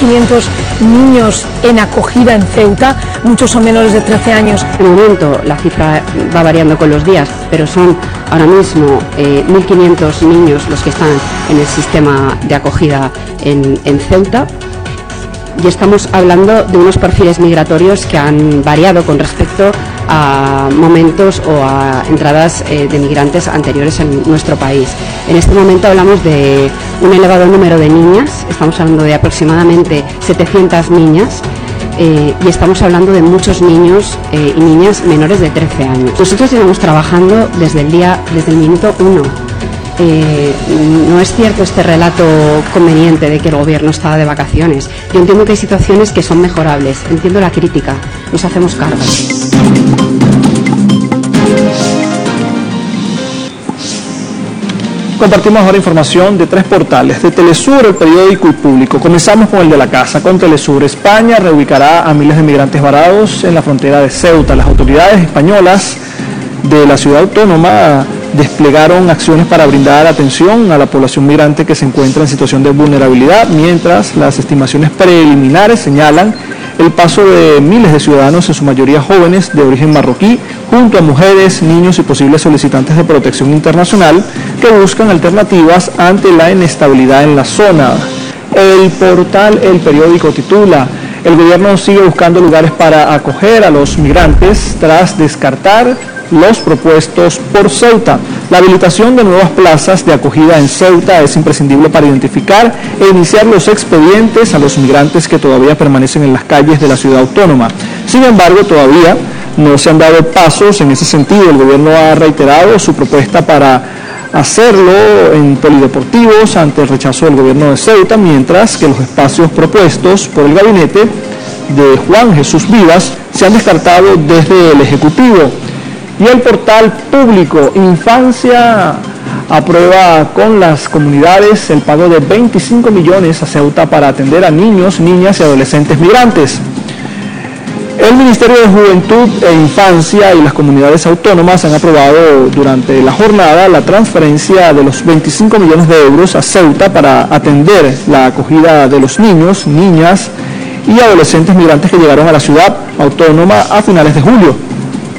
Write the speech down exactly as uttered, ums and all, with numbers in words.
quinientos niños en acogida en Ceuta, muchos son menores de trece años. De momento la cifra va variando con los días, pero son ahora mismo eh, mil quinientos niños los que están en el sistema de acogida en, en Ceuta. Y estamos hablando de unos perfiles migratorios que han variado con respecto a momentos o a entradas eh, de migrantes anteriores en nuestro país. En este momento hablamos de un elevado número de niñas, estamos hablando de aproximadamente setecientas niñas, eh, y estamos hablando de muchos niños eh, y niñas menores de trece años. Nosotros llevamos trabajando desde el día, desde el minuto uno. Eh, no es cierto este relato conveniente de que el gobierno estaba de vacaciones. Yo entiendo que hay situaciones que son mejorables, entiendo la crítica, nos hacemos cargo. Compartimos ahora información de tres portales, de Telesur, El Periódico y Público. Comenzamos con el de la casa, con Telesur. España reubicará a miles de migrantes varados en la frontera de Ceuta. Las autoridades españolas de la ciudad autónoma desplegaron acciones para brindar atención a la población migrante que se encuentra en situación de vulnerabilidad, mientras las estimaciones preliminares señalan el paso de miles de ciudadanos, en su mayoría jóvenes de origen marroquí, junto a mujeres, niños y posibles solicitantes de protección internacional que buscan alternativas ante la inestabilidad en la zona. El portal El Periódico titula: el gobierno sigue buscando lugares para acoger a los migrantes tras descartar los propuestos por Ceuta. La habilitación de nuevas plazas de acogida en Ceuta es imprescindible para identificar e iniciar los expedientes a los migrantes que todavía permanecen en las calles de la ciudad autónoma. Sin embargo, todavía no se han dado pasos en ese sentido. El gobierno ha reiterado su propuesta para hacerlo en polideportivos ante el rechazo del gobierno de Ceuta, mientras que los espacios propuestos por el gabinete de Juan Jesús Vivas se han descartado desde el Ejecutivo. Y el portal Público: Infancia aprueba con las comunidades el pago de veinticinco millones a Ceuta para atender a niños, niñas y adolescentes migrantes. El Ministerio de Juventud e Infancia y las comunidades autónomas han aprobado durante la jornada la transferencia de los veinticinco millones de euros a Ceuta para atender la acogida de los niños, niñas y adolescentes migrantes que llegaron a la ciudad autónoma a finales de julio.